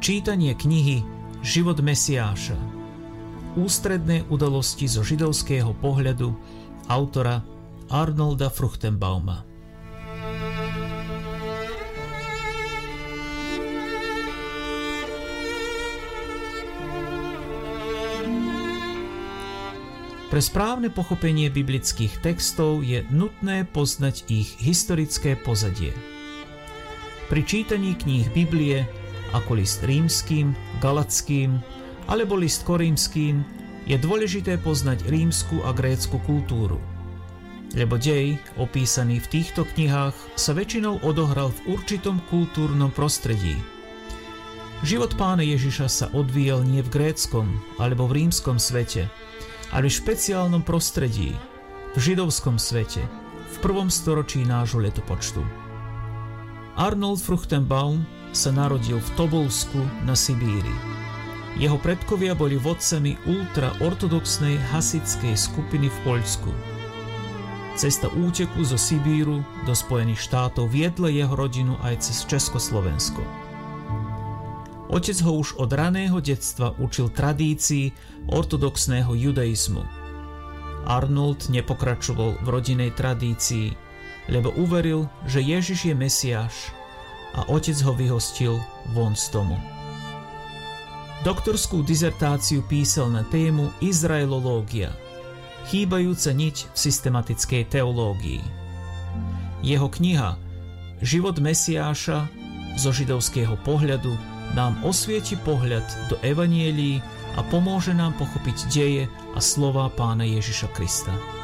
Čítanie knihy Život Mesiáša. Ústredné udalosti zo židovského pohľadu autora Arnolda Fruchtenbauma. Pre správne pochopenie biblických textov je nutné poznať ich historické pozadie. Pri čítaní kníh Biblie, ako list rímskym, galatským alebo list korímskym, je dôležité poznať rímsku a grécku kultúru. Lebo dej, opísaný v týchto knihách, sa väčšinou odohral v určitom kultúrnom prostredí. Život Pána Ježiša sa odvíjal nie v gréckom alebo v rímskom svete, ale v špeciálnom prostredí, v židovskom svete, v 1. storočí nášho letopočtu. Arnold Fruchtenbaum sa narodil v Tobolsku na Sibíri. Jeho predkovia boli vodcami ultraortodoxnej hasičskej skupiny v Poľsku. Cesta úteku zo Sibíru do Spojených štátov viedla jeho rodinu aj cez Československo. Otec ho už od raného detstva učil tradícii ortodoxného judaizmu. Arnold nepokračoval v rodinnej tradícii, lebo uveril, že Ježiš je Mesiáš, a otec ho vyhostil von z domu. Doktorskú dizertáciu písal na tému Izraelológia, chýbajúca niť v systematickej teológii. Jeho kniha Život Mesiáša zo židovského pohľadu nám osvieti pohľad do evanielií a pomôže nám pochopiť deje a slová Pána Ježiša Krista.